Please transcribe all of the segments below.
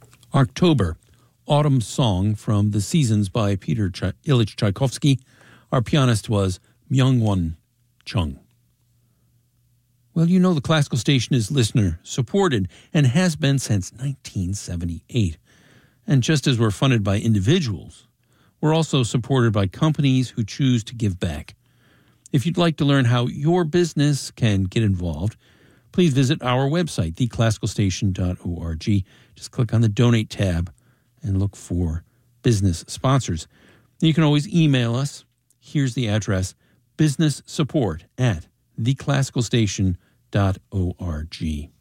October, Autumn Song from The Seasons by Peter Ilyich Tchaikovsky. Our pianist was Myung-Won Chung. Well, you know the classical station is listener-supported and has been since 1978. And just as we're funded by individuals, we're also supported by companies who choose to give back. If you'd like to learn how your business can get involved, please visit our website, theclassicalstation.org. Just click on the Donate tab and look for business sponsors. You can always email us. Here's the address, businesssupport@theclassicalstation.org.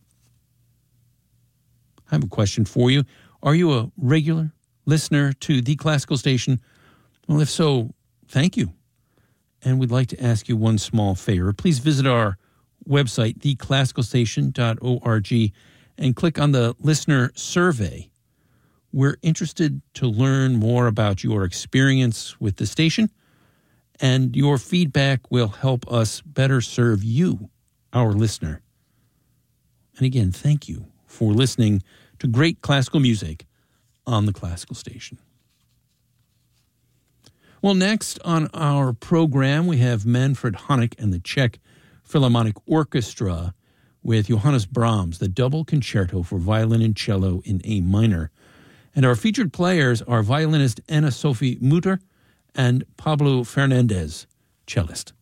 I have a question for you. Are you a regular listener to The Classical Station? Well, if so, thank you. And we'd like to ask you one small favor. Please visit our website, theclassicalstation.org, and click on the listener survey. We're interested to learn more about your experience with the station, and your feedback will help us better serve you, our listener. And again, thank you for listening to great classical music on the Classical Station. Well, next on our program, we have Manfred Honeck and the Czech Philharmonic Orchestra with Johannes Brahms, the double concerto for violin and cello in A minor. And our featured players are violinist Anna Sophie Mutter and Pablo Fernandez, cellist.